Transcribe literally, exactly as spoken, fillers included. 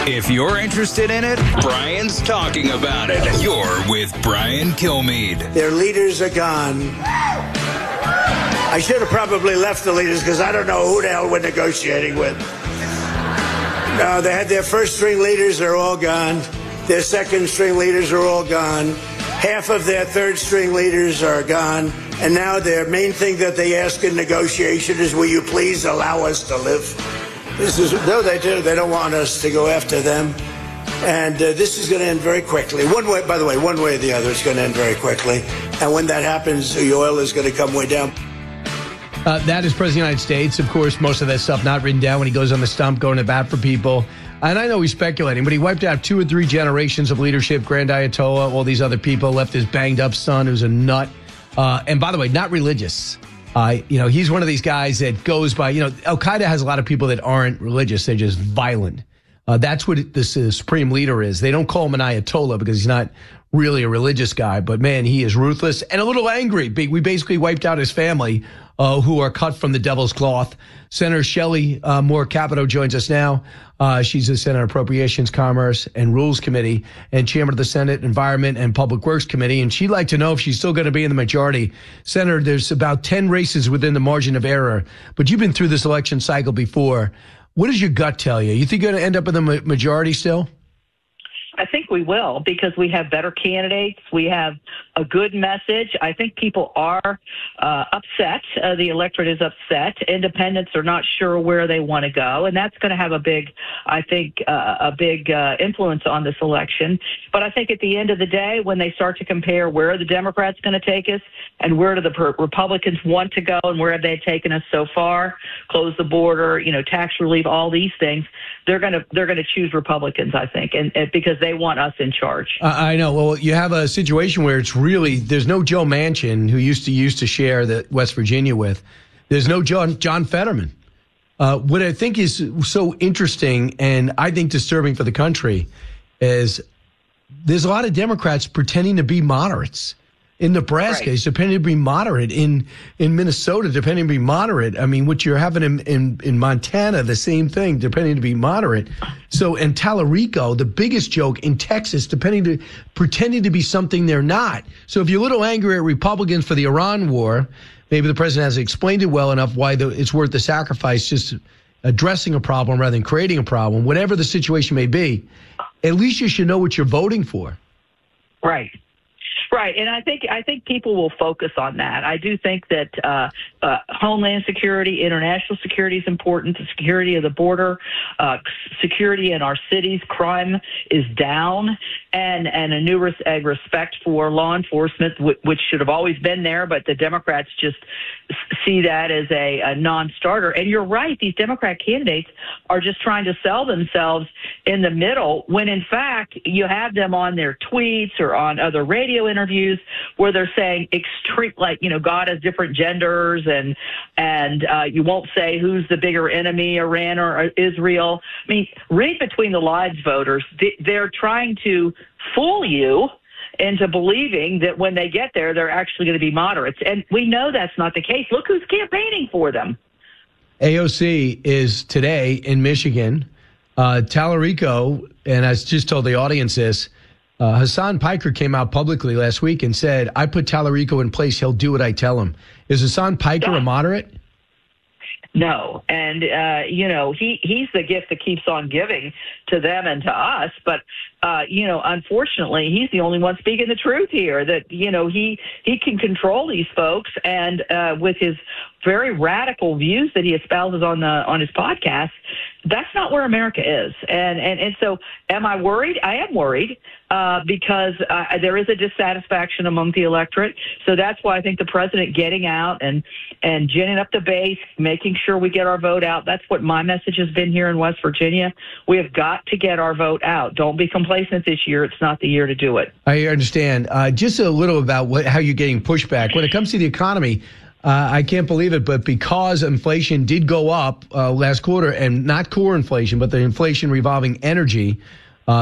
If you're interested in it, Brian's talking about it. You're with Brian Kilmeade. Their leaders are gone. I should have probably left the leaders because I don't know who the hell we're negotiating with. No, they had their first string leaders are all gone. Their second string leaders are all gone. Half of their third string leaders are gone. And now their main thing that they ask in negotiation is, will you please allow us to live? This is, no, they do. They don't want us to go after them. And uh, this is going to end very quickly. One way, by the way, one way or the other, it's going to end very quickly. And when that happens, the oil is going to come way down. Uh, that is President of the United States. Of course, most of that stuff not written down when he goes on the stump, going to bat for people. And I know he's speculating, but he wiped out two or three generations of leadership. Grand Ayatollah, all these other people, left his banged up son who's a nut. Uh, and by the way, not religious. Uh, you know, he's one of these guys that goes by, you know, Al-Qaeda has a lot of people that aren't religious. They're just violent. Uh, that's what this uh, supreme leader is. They don't call him an Ayatollah because he's not really a religious guy. But, man, he is ruthless and a little angry. We basically wiped out his family, uh, who are cut from the devil's cloth. Senator Shelley uh, Moore Capito joins us now. Uh, she's the Senate Appropriations, Commerce, and Rules Committee and chairman of the Senate Environment and Public Works Committee. And she'd like to know if she's still going to be in the majority. Senator, there's about ten races within the margin of error, but you've been through this election cycle before. What does your gut tell you? You think you're going to end up in the majority still? I think we will, because we have better candidates. We have a good message. I think people are uh, upset. Uh, the electorate is upset. Independents are not sure where they want to go, and that's going to have a big, I think, uh, a big uh, influence on this election. But I think at the end of the day, when they start to compare where are the Democrats going to take us and where do the Republicans want to go and where have they taken us so far, close the border, you know, tax relief, all these things, they're going to they're going to choose Republicans, I think, and, and because they want us in charge. Uh, I know. Well, you have a situation where it's really, there's no Joe Manchin, who used to used to share the West Virginia with. There's no John, John Fetterman. Uh, what I think is so interesting and I think disturbing for the country is there's a lot of Democrats pretending to be moderates. In Nebraska, right. It's depending to be moderate. In in Minnesota, depending to be moderate. I mean, what you're having in, in, in Montana, the same thing, depending to be moderate. So in Tallarico, the biggest joke in Texas, depending to pretending to be something they're not. So if you're a little angry at Republicans for the Iran war, maybe the president hasn't explained it well enough why the, it's worth the sacrifice, just addressing a problem rather than creating a problem. Whatever the situation may be, at least you should know what you're voting for. Right. Right, and I think I think people will focus on that. I do think that uh, uh, homeland security, international security is important. The security of the border, uh, security in our cities, crime is down, and and a new res- a respect for law enforcement, w- which should have always been there, but the Democrats just see that as a, a non-starter. And you're right; these Democrat candidates are just trying to sell themselves in the middle, when in fact you have them on their tweets or on other radio interviews where they're saying extreme, like, you know, God has different genders, and and uh, you won't say who's the bigger enemy, Iran or Israel. I mean, read between the lines, voters. They're trying to fool you into believing that when they get there, they're actually going to be moderates. And we know that's not the case. Look who's campaigning for them. A O C is today in Michigan. Uh, Tallarico, and I just told the audience this, uh, Hassan Piker came out publicly last week and said, I put Tallarico in place. He'll do what I tell him. Is Hassan Piker a moderate? No. And, uh, you know, he, he's the gift that keeps on giving to them and to us. But, uh, you know, unfortunately, he's the only one speaking the truth here, that, you know, he, he can control these folks. And uh, with his very radical views that he espouses on the on his podcast, that's not where America is. And and, and so am I worried? I am worried uh, because uh, there is a dissatisfaction among the electorate. So that's why I think the president getting out and, and ginning up the base, making sure we get our vote out. That's what my message has been here in West Virginia. We have got to get our vote out. Don't be complacent this year. It's not the year to do it. I understand. Uh, just a little about what, how you're getting pushback. When it comes to the economy, Uh, I can't believe it, but because inflation did go up uh, last quarter, and not core inflation, but the inflation revolving energy,